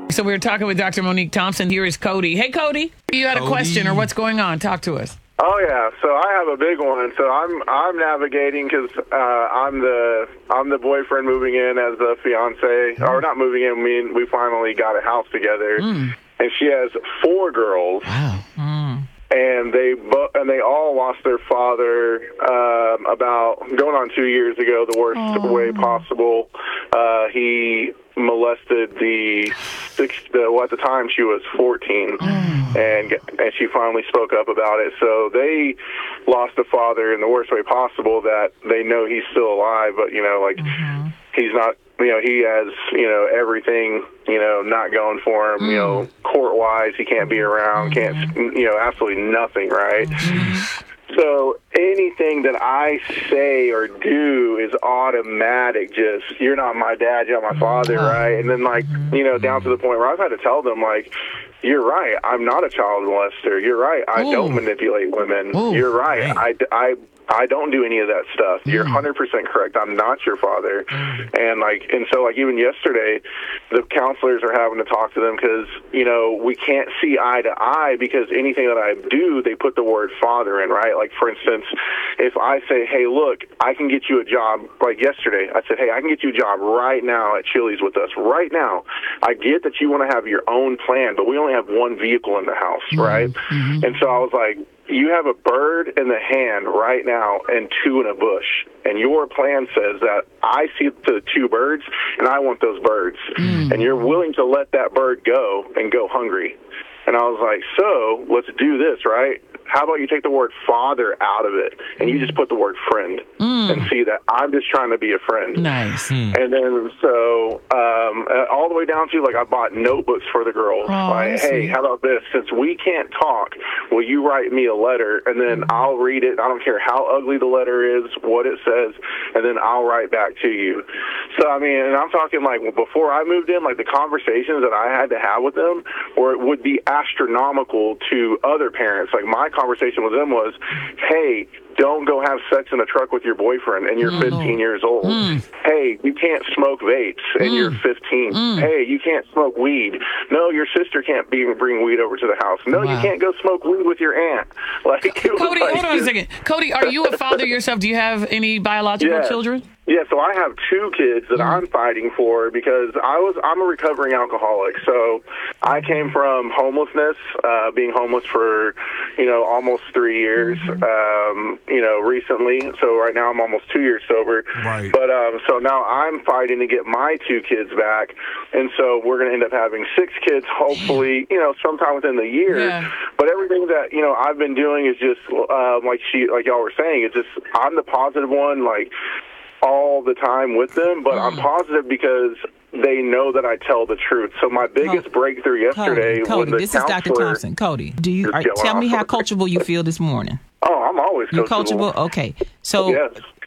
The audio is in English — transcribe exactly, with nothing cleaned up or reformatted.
So we were talking with Doctor Monique Thompson. Here is Cody. Hey, Cody. You had a Cody. question or what's going on? Talk to us. Oh yeah, so I have a big one. So I'm I'm navigating because uh, I'm the I'm the boyfriend moving in as the fiance, mm. or not moving in. We we finally got a house together, mm. and she has four girls. Wow. Mm. And they bo- and they all lost their father um, about going on two years ago, the worst Aww. way possible. Uh, he molested the six. The, well, at the time she was fourteen, mm. and and she finally spoke up about it. So they lost a father in the worst way possible. That they know he's still alive, but you know, like mm-hmm. he's not. You know, he has, you know, everything, you know, not going for him, mm. you know, court-wise, he can't be around, can't, you know, absolutely nothing, right? Mm-hmm. So anything that I say or do is automatic, just, you're not my dad, you're not my father, right? And then, like, you know, down to the point where I've had to tell them, like, you're right, I'm not a child molester. You're right, I Ooh. don't manipulate women. Ooh. You're right, I, I I don't do any of that stuff. You're one hundred percent correct. I'm not your father. Mm. And like, and so like even yesterday, the counselors are having to talk to them because, you know, we can't see eye to eye because anything that I do, they put the word father in, right? Like, for instance, if I say, hey, look, I can get you a job, like yesterday, I said, hey, I can get you a job right now at Chili's with us, right now. I get that you want to have your own plan, but we only have one vehicle in the house, mm-hmm. right? Mm-hmm. And so I was like, you have a bird in the hand right now and two in a bush, and your plan says that I see the two birds, and I want those birds, mm. and you're willing to let that bird go and go hungry. And I was like, so let's do this, right? How about you take the word father out of it, and you just put the word friend, mm. and see that I'm just trying to be a friend. Nice. Mm. And then so um, all the way down to, like, I bought notebooks for the girls. Oh, like, hey, how about this? Since we can't talk, will you write me a letter, and then mm. I'll read it. I don't care how ugly the letter is, what it says, and then I'll write back to you. So, I mean, and I'm talking, like, before I moved in, like, the conversations that I had to have with them were, would be astronomical to other parents. Like, my conversation with them was, hey, don't go have sex in a truck with your boyfriend and you're mm. fifteen years old. Mm. Hey, you can't smoke vapes and mm. you're fifteen. Mm. Hey, you can't smoke weed. No, your sister can't be, bring weed over to the house. No, wow. you can't go smoke weed with your aunt. Like, Cody, like, hold on a second. Cody, are you a father yourself? Do you have any biological yeah. children? Yeah, so I have two kids that mm. I'm fighting for because I was I'm a recovering alcoholic. So I came from homelessness, uh, being homeless for, you know, almost three years, mm-hmm. um, you know, recently. So right now I'm almost two years sober. Right. But um, so now I'm fighting to get my two kids back. And so we're going to end up having six kids, hopefully, you know, sometime within the year. Yeah. But everything that, you know, I've been doing is just, uh, like she, like y'all were saying, it's just, I'm the positive one, like, all the time with them, but mm. I'm positive because they know that I tell the truth. So my biggest Cody, breakthrough yesterday Cody, Cody, when the this is Doctor Thompson. Cody, do you are, tell me how coachable you feel this morning? Oh, I'm always coachable. You're coachable? Okay. So yes.